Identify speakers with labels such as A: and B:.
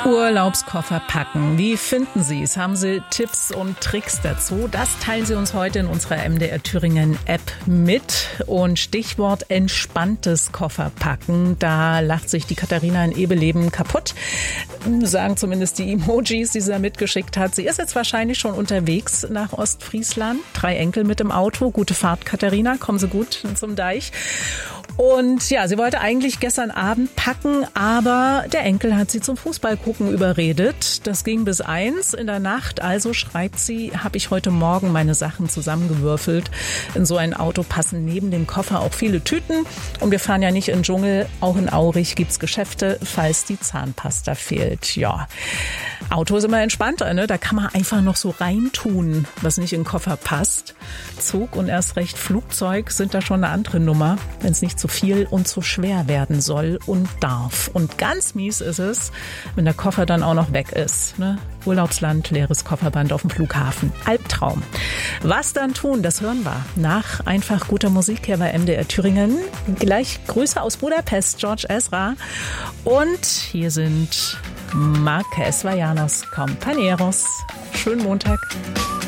A: Urlaubskoffer packen. Wie finden Sie es? Haben Sie Tipps und Tricks dazu? Das teilen Sie uns heute in unserer MDR Thüringen App mit. Und Stichwort entspanntes Kofferpacken. Da lacht sich die Katharina in Ebeleben kaputt. Sagen zumindest die Emojis, die sie da mitgeschickt hat. Sie ist jetzt wahrscheinlich schon unterwegs nach Ostfriesland. 3 Enkel mit im Auto. Gute Fahrt, Katharina. Kommen Sie gut zum Deich. Und ja, sie wollte eigentlich gestern Abend packen, aber der Enkel hat sie zum Fußballgucken überredet. Das ging bis 1 in der Nacht. Also schreibt sie, habe ich heute Morgen meine Sachen zusammengewürfelt. In so ein Auto passen neben dem Koffer auch viele Tüten. Und wir fahren ja nicht in den Dschungel. Auch in Aurich gibt's Geschäfte, falls die Zahnpasta fehlt. Ja, Auto ist immer entspannter, ne? Da kann man einfach noch so reintun, was nicht in den Koffer passt. Zug und erst recht Flugzeug sind da schon eine andere Nummer, wenn es nicht zu viel und zu schwer werden soll und darf. Und ganz mies ist es, wenn der Koffer dann auch noch weg ist. Ne? Urlaubsland, leeres Kofferband auf dem Flughafen. Albtraum. Was dann tun, das hören wir nach einfach guter Musik hier bei MDR Thüringen. Gleich Grüße aus Budapest, George Ezra. Und hier sind Marques Vallanos Compañeros. Schönen Montag.